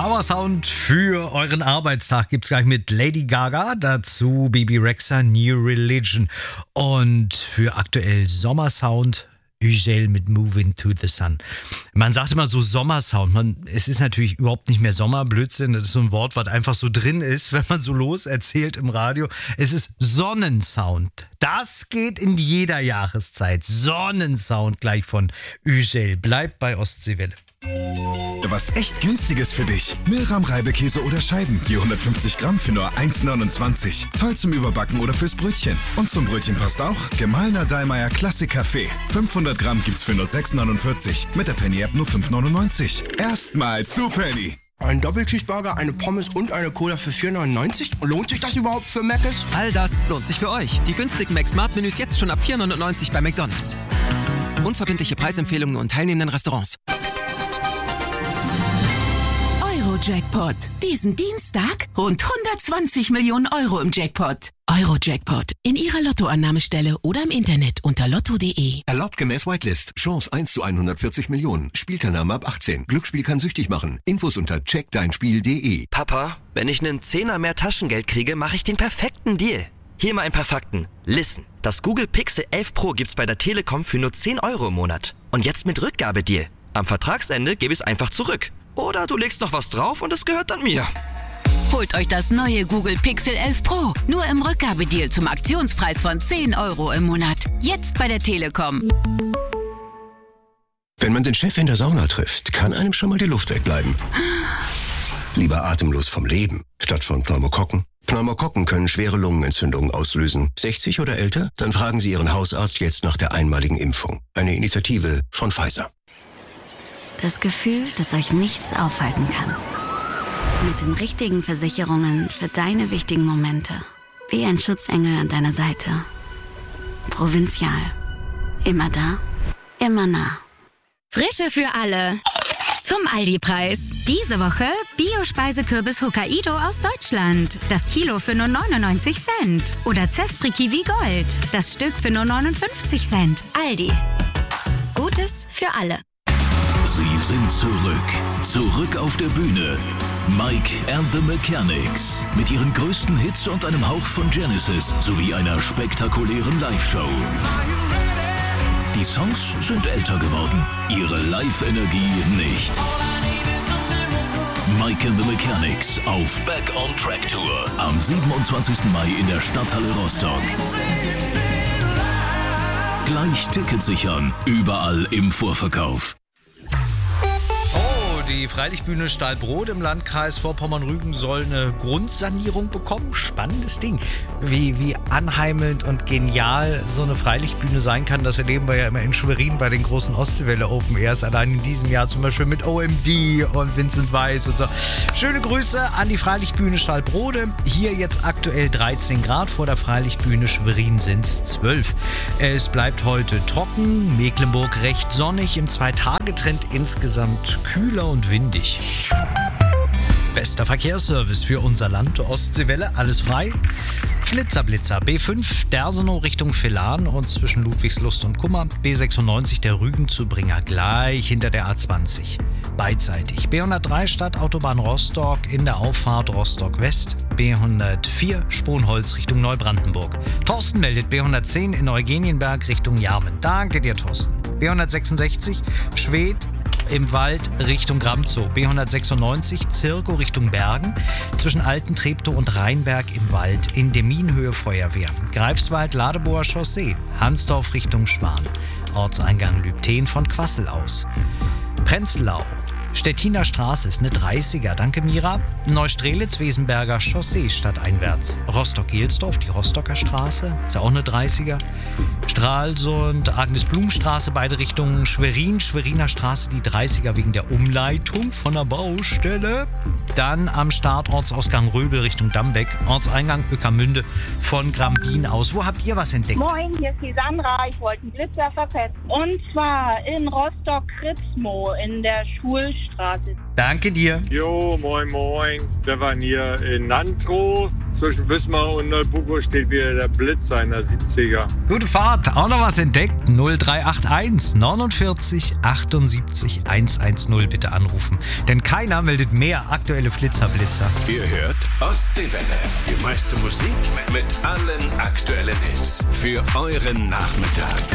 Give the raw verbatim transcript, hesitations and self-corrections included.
Power Sound für euren Arbeitstag gibt's gleich mit Lady Gaga, dazu Bebe Rexha, New Religion und für aktuell Sommersound Ugel mit Moving to the Sun. Man sagt immer so Sommersound. Man, es ist natürlich überhaupt nicht mehr Sommer, Blödsinn. Das ist so ein Wort, was einfach so drin ist, wenn man so los erzählt im Radio. Es ist Sonnensound. Das geht in jeder Jahreszeit. Sonnensound gleich von Ugel. Bleibt bei Ostseewelle. Was echt Günstiges für dich. Milram-Reibekäse oder Scheiben. Je hundertfünfzig Gramm für nur eins neunundzwanzig. Toll zum Überbacken oder fürs Brötchen. Und zum Brötchen passt auch gemahlener Dallmayr Klassik Kaffee. fünfhundert Gramm gibt's für nur sechs neunundvierzig. Mit der Penny-App nur fünf neunundneunzig. Erstmals zu Penny. Ein Doppelcheeseburger, eine Pommes und eine Cola für vier neunundneunzig? Lohnt sich das überhaupt für Mc's? All das lohnt sich für euch. Die günstigen Mac-Smart-Menüs jetzt schon ab vier neunundneunzig bei McDonald's. Unverbindliche Preisempfehlungen und teilnehmenden Restaurants. Euro-Jackpot. Diesen Dienstag rund hundertzwanzig Millionen Euro im Jackpot. Euro-Jackpot. In Ihrer Lottoannahmestelle oder im Internet unter lotto punkt de. Erlaubt gemäß Whitelist. Chance eins zu hundertvierzig Millionen. Spielteilnahme ab achtzehn. Glücksspiel kann süchtig machen. Infos unter check dein spiel punkt de. Papa, wenn ich einen Zehner mehr Taschengeld kriege, mache ich den perfekten Deal. Hier mal ein paar Fakten. Listen. Das Google Pixel elf Pro gibt's bei der Telekom für nur zehn Euro im Monat. Und jetzt mit Rückgabedeal. Am Vertragsende gebe ich es einfach zurück. Oder du legst noch was drauf und es gehört dann mir. Holt euch das neue Google Pixel elf Pro. Nur im Rückgabedeal zum Aktionspreis von zehn Euro im Monat. Jetzt bei der Telekom. Wenn man den Chef in der Sauna trifft, kann einem schon mal die Luft wegbleiben. Lieber atemlos vom Leben, statt von Pneumokokken. Pneumokokken können schwere Lungenentzündungen auslösen. sechzig oder älter? Dann fragen Sie Ihren Hausarzt jetzt nach der einmaligen Impfung. Eine Initiative von Pfizer. Das Gefühl, dass euch nichts aufhalten kann. Mit den richtigen Versicherungen für deine wichtigen Momente. Wie ein Schutzengel an deiner Seite. Provinzial. Immer da, immer nah. Frische für alle. Zum Aldi-Preis. Diese Woche Bio-Speisekürbis Hokkaido aus Deutschland. Das Kilo für nur neunundneunzig Cent. Oder Zespri Kiwi Gold. Das Stück für nur neunundfünfzig Cent. Aldi. Gutes für alle. Sie sind zurück. Zurück auf der Bühne. Mike and the Mechanics. Mit ihren größten Hits und einem Hauch von Genesis sowie einer spektakulären Live-Show. Die Songs sind älter geworden. Ihre Live-Energie nicht. Mike and the Mechanics auf Back on Track Tour. Am siebenundzwanzigsten Mai in der Stadthalle Rostock. Gleich Tickets sichern. Überall im Vorverkauf. Die Freilichtbühne Stahlbrod im Landkreis Vorpommern-Rügen soll eine Grundsanierung bekommen. Spannendes Ding. Wie, wie anheimelnd und genial so eine Freilichtbühne sein kann, das erleben wir ja immer in Schwerin bei den großen Ostseewelle Open Airs. Allein in diesem Jahr zum Beispiel mit O M D und Vincent Weiss und so. Schöne Grüße an die Freilichtbühne Stahlbrode. Hier jetzt aktuell dreizehn Grad, vor der Freilichtbühne Schwerin sind es zwölf. Es bleibt heute trocken, Mecklenburg recht sonnig, im Zwei-Tage-Trend insgesamt kühler und windig. Bester Verkehrsservice für unser Land. Ostseewelle, alles frei. Flitzer-Blitzer. B fünf Dersenow Richtung Villan und zwischen Ludwigslust und Kummer. B sechsundneunzig der Rügen-Zubringer gleich hinter der A zwanzig. Beidseitig. B hundertdrei Stadtautobahn Rostock in der Auffahrt Rostock West. B hundertvier Sponholz Richtung Neubrandenburg. Thorsten meldet B hundertzehn in Eugenienberg Richtung Jarmen. Danke dir, Thorsten. B hundertsechsundsechzig Schwedt im Wald Richtung Gramzow. B hundertsechsundneunzig Zirko Richtung Bergen. Zwischen Altentreptow und Rheinberg im Wald. In Deminhöhe Feuerwehr. Greifswald Ladeboer Chaussee. Hansdorf Richtung Schwan. Ortseingang Lübten von Quassel aus. Prenzlau. Stettiner Straße ist eine dreißiger, danke Mira. Neustrelitz, Wesenberger Chaussee stadteinwärts. Rostock-Gelsdorf, die Rostocker Straße, ist auch eine dreißiger. Stralsund, Agnes-Blum-Straße, beide Richtungen. Schwerin, Schweriner Straße, die dreißiger wegen der Umleitung von der Baustelle. Dann am Startortsausgang Röbel Richtung Dambeck. Ortseingang Ueckermünde von Grambin aus. Wo habt ihr was entdeckt? Moin, hier ist die Sandra. Ich wollte einen Blitzer verpetzen. Und zwar in Rostock-Kritzmo in der Schulstraße. Straße. Danke dir. Jo, moin moin. Stefan hier in Nantrow. Zwischen Wismar und Neubuko steht wieder der Blitz einer siebziger. Gute Fahrt. Auch noch was entdeckt? null drei acht eins neunundvierzig achtundsiebzig hundertzehn bitte anrufen. Denn keiner meldet mehr aktuelle Flitzerblitzer. Ihr hört Ostseewelle. Die meiste Musik mit allen aktuellen Hits. Für euren Nachmittag.